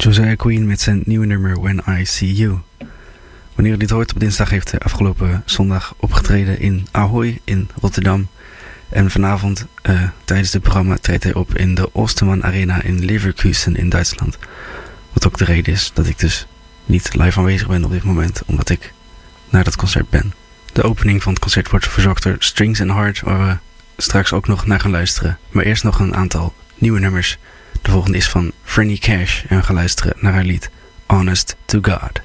Josiah Queen met zijn nieuwe nummer When I See You. Wanneer u dit hoort, op dinsdag heeft hij afgelopen zondag opgetreden in Ahoy in Rotterdam. En vanavond tijdens het programma treedt hij op in de Osterman Arena in Leverkusen in Duitsland. Wat ook de reden is dat ik dus niet live aanwezig ben op dit moment, omdat ik naar dat concert ben. De opening van het concert wordt verzorgd door Strings and Heart, waar we straks ook nog naar gaan luisteren. Maar eerst nog een aantal nieuwe nummers. De volgende is van Franny Cash en we gaan luisteren naar haar lied Honest to God.